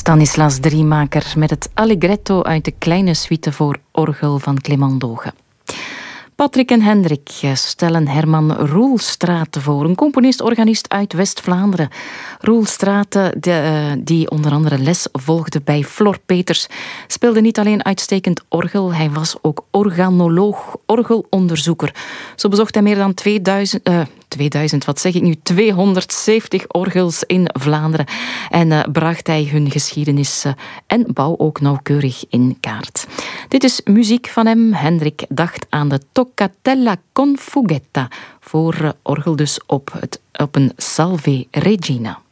Stanislas Driemaker met het Allegretto uit de kleine suite voor orgel van Clément Doge. Patrick en Hendrik stellen Herman Roel Straten voor, een componist-organist uit West-Vlaanderen. Roel Straten, die onder andere les volgde bij Flor Peters, speelde niet alleen uitstekend orgel, hij was ook organoloog, orgelonderzoeker. Zo bezocht hij meer dan 270 orgels in Vlaanderen en bracht hij hun geschiedenis en bouw ook nauwkeurig in kaart. Dit is muziek van hem. Hendrik dacht aan de Toccatella con Fughetta voor orgel, dus op een Salve Regina.